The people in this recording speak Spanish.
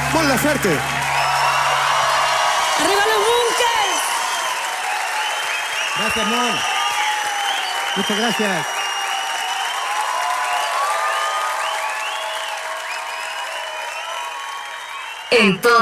Mon Laferte. ¡Arriba los bunkers! Gracias, Mon. Muchas gracias. En todo